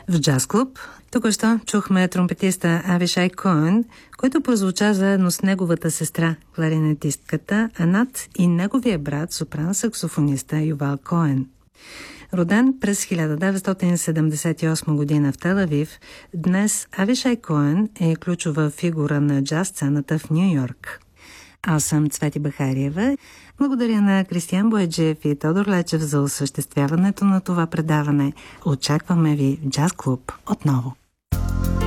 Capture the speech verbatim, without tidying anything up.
в Джаз Клуб. Току-що чухме тромпетиста Авишай Коен, който прозвуча заедно с неговата сестра, кларинетистката Анат и неговия брат, сопран-саксофониста Ювал Коен. Роден през хиляда деветстотин седемдесет и осма година в Тел Авив, днес Авишай Коен е ключова фигура на джаз сцената в Ню Йорк. Аз съм Цвети Бахариева. Благодаря на Кристиян Бояджиев и Тодор Лечев за осъществяването на това предаване. Очакваме ви в Джаз Клуб отново.